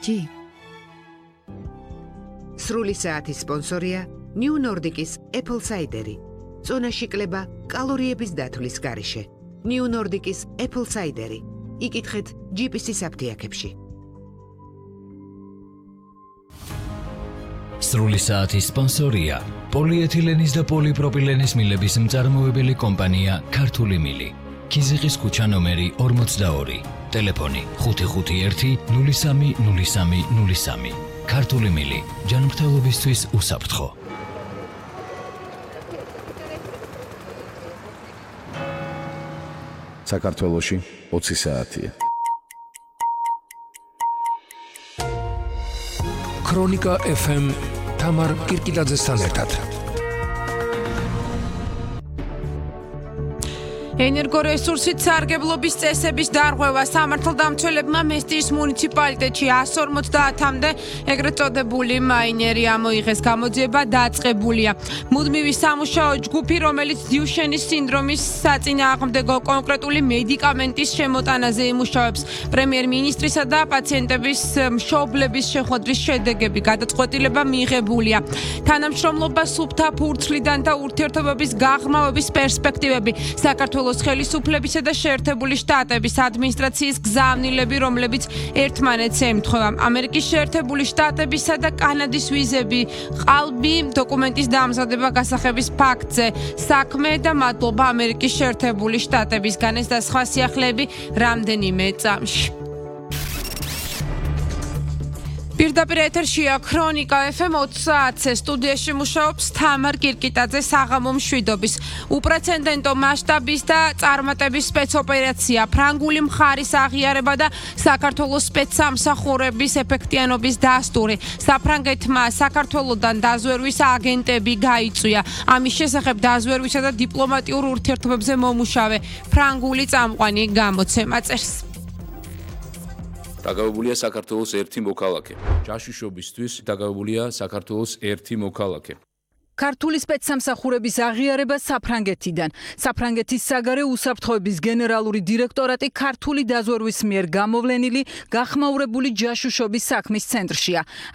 ბიჭი? სრული საათის სპონსორია New Nordic-ის Apple Cider-ი. წონაში კლება კალორიების დათვლის გარეშე. New Nordic-ის Apple Cider-ი. იკითხეთ GPS-ის აფთიაქებში. სრული საათის სპონსორია პოლიეთილენის და პოლიპროპილენის მილების მწარმოებელი კომპანია ქართული მილი. ქიზიყის ქუჩა ნომერი 42. ტელეფონი 551 030303. ქართული მილი ჯანმრთელობისთვის უსაფრთხო. საქართველოში 20 საათია. ქრონიკა FM თამარ კირკილაძესთან ერთად. ენერგორესურსით სარგებლობის წესების დარღვევა სამართალდამცველებმა მესტიის მუნიციპალიტეტში 150-მდე ეგრეთ წოდებული მაინერი ამოიღეს. გამოძიება დაწყებულია. მუდმივი სამუშაო ჯგუფი, რომელიც დიუშენის სინდრომის საწინააღმდეგო კონკრეტული მედიკამენტის შემოტანაზე იმუშავებს. პრემიერ-მინისტრისა და პაციენტების მშობლების შეხვედრის შედეგები გადაწყვეტილება მიიღებულია. თანამშრომლობა სუფთა ფურცლიდან და ურთიერთობების გაღრმავების პერსპექტივები. საქართველოს ხელისუფლებისა და შეერთებული შტატების ადმინისტრაციის გზავნილები, რომლებიც ერთმანეთს ემთხვევა. ამერიკის შეერთებული შტატებისა და კანადის ვიზები, ყალბი დოკუმენტის დამზადება გასახების ფაქტზე, საქმე და მადლობა ამერიკის შეერთებული შტატებისგან. ეს და სხვა სიახლეები რამდენიმე წამში. პირდაპირ ეთერშია ქრონიკა FM 20 საათზე. სტუდიაში მუშაობს თამარ კირკიტაძე. საღამო მშვიდობის. უპრეცედენტო მასშტაბის და წარმატების სპეცოპერაცია, ფრანგული მხარის აღიარება და საქართველოს სპეცსამსახურების ეფექტიანობის დასტური. საფრანგეთმა საქართველოდან დაზვერვის აგენტები გაიწვია. ამის შესახებ დაზვერვისა და დიპლომატიურ ურთიერთობებზე მომუშავე ფრანგული წამყვანი გამოცემა წერს. დაგავებულია საქართველოს ერთი მოქალაქე. ჯაშუშობისთვის დაგავებულია საქართველოს ერთი მოქალაქე. ქართული სპეცსამსახურების აღიარება საფრანგეთიდან. საფრანგეთის საგარეო უსაფრთხოების გენერალური დირექტორატი ქართული დაზვერვის მიერ გამოვლენილი გახმაურებული ჯაშუშობის საქმის ცენტრშია.